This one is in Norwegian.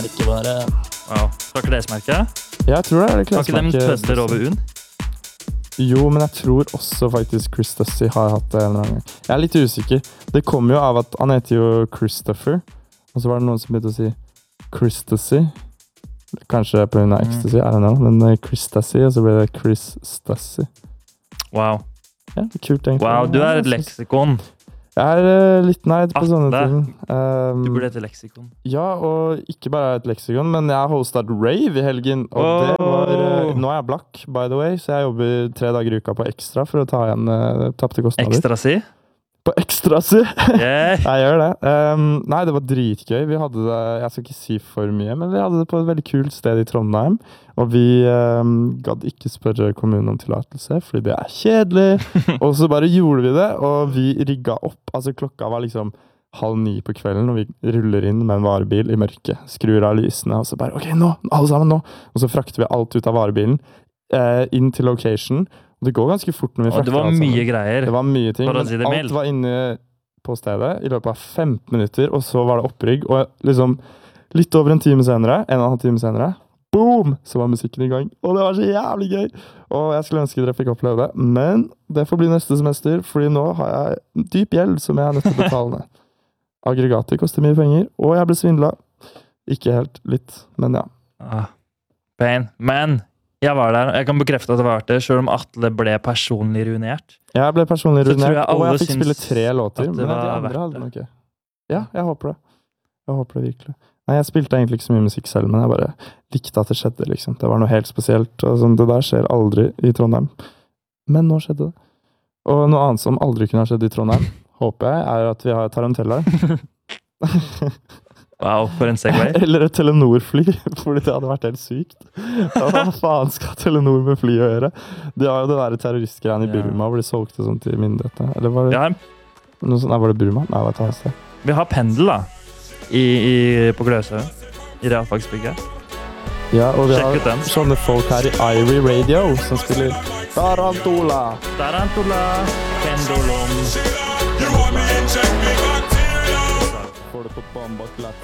Ikke bare... Wow. Fra klesmerket? Jeg tror det Kan ikke de tøster over UN? Jo, men jeg tror også faktisk Chris Stussy har hatt det en eller annen gang. Jeg litt usikker. Det kommer jo av at han heter jo Christopher, og så var det noen som begynte å si Chris Stussy. Kanskje på grunn av ecstasy, I don't know, men Chris Stussy, og så ble det Chris Stussy. Wow. Ja, det er kult egentlig. Wow, du et leksikon. Jeg litt nerd på sånne ting. Du burde hete leksikon. Ja, og ikke bare et leksikon, men jeg har hostet rave i helgen, og det var... Nå jeg blakk, by the way, så jeg jobber 3 dager i uka på ekstra for å ta igjen tappte kostnader. Ekstra si? På ekstra si! Yeah. Jeg gjør det. Nei, det var dritgøy. Vi hadde det, jeg skal ikke si for mye, men vi hadde det på et veldig kult sted i Trondheim, og vi gadd ikke spørre kommunen om tillatelse, fordi det kjedelig. Og så bare gjorde vi det, og vi rigget opp. Altså klokka var liksom 8:30 på kvelden, og vi ruller inn med en varebil i mørket, skrur av lysene, og så bare, ok, nå, alle sammen nå! Og så frakter vi alt ut av varebilen, inn til location. Og det går ganske fort når vi frakter alt sammen. Og det var mye greier. Det var mye ting, men si alt var inne på stedet i løpet av 15 minutter, og så var det opprygg, og liksom litt over en time senere, 1,5 time senere, boom, så var musikken i gang. Og det var så jævlig gøy. Og jeg skulle ønske dere fikk oppleve det. Men det får bli neste semester, fordi nå har jeg dyp gjeld som jeg nødt til å betale ned. Aggregater koster mye penger, og jeg ble svindlet. Ikke helt, litt, men ja. Pain. Men jeg var der, jeg kan bekrefte at det var det, selv om Atle ble personlig ruinert. Jeg ble personlig ruinert, og jeg fikk spille 3 låter. Men de andre hadde nok ikke. Ja, jeg håper det. Jeg håper det virkelig. Nei, jeg spilte egentlig ikke så mye musikk selv, men jeg bare likte at det skjedde, liksom. Det var noe helt spesielt, og sånn, det der skjer aldri i Trondheim. Men nå skjedde det. Og noe annet som aldri kunne ha skjedd i Trondheim, håper jeg, er at vi har Tarantella. Wow, for en segway. Eller et Telenor-fly, fordi det hadde vært helt sykt. Hva faen skal Telenor med fly å gjøre? De har jo det der terroristgreiene i Burma, hvor de solgte sånt til myndighetene. Eller var det noe sånt? Nei, var det Burma? Nei, hva tar jeg sted? Vi har pendel da, på Gløshaugen, i realfagsbygget. Ja, og vi har sånne folk her i Ivory Radio som spiller Tarantula. Tarantula, pendulum. Får det på bomba klapp.